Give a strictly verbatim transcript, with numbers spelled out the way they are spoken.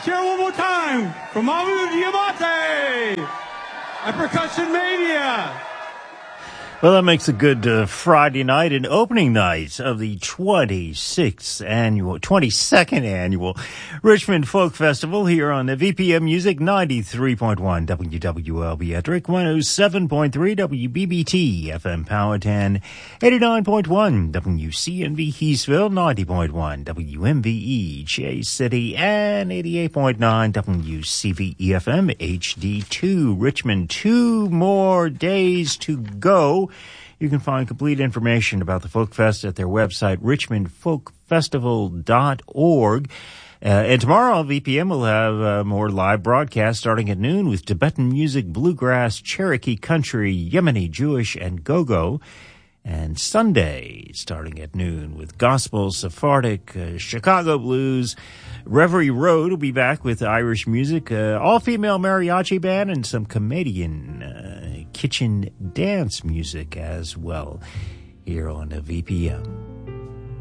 Cheer one more time for Mamu Diamante at Percussion Mania. Well, that makes a good uh, Friday night and opening night of the twenty-sixth annual, twenty-second annual Richmond Folk Festival here on the V P M Music ninety-three point one W W L B Ettrick, one oh seven point three W B B T F M Powhatan, eighty-nine point one W C N V Heastville, ninety point one W M V E Chase City, and eighty-eight point nine W C V E F M H D two Richmond. Two more days to go. You can find complete information about the Folk Fest at their website, richmond folk festival dot org. Uh, and tomorrow on V P M, we'll have uh, more live broadcasts starting at noon with Tibetan music, bluegrass, Cherokee country, Yemeni, Jewish, and go-go. And Sunday, starting at noon with gospel, Sephardic, uh, Chicago blues. Reverie Road will be back with Irish music, uh, all-female mariachi band, and some Canadian uh, kitchen dance music as well here on the V P M.